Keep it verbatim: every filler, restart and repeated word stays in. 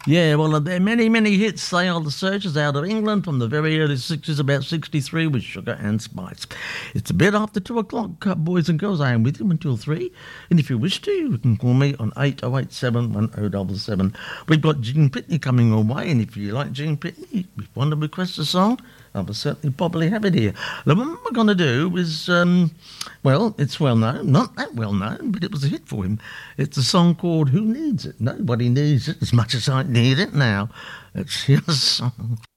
Yeah, well, there are many, many hits. They are the Searchers out of England from the very early sixties, about sixty-three, with Sugar and Spice. It's a bit after two o'clock, uh, boys and girls. I am with you until three. And if you wish to, you can call me on eight oh eight seven, one oh seven seven. We've got Gene Pitney coming your way, and if you like Gene Pitney, if you want to request a song, I will certainly probably have it here. The one we're going to do is, um, well, it's well known, not that well known, but it was a hit for him. It's a song called Who Needs It? Nobody needs it as much as I need it now. It's his song.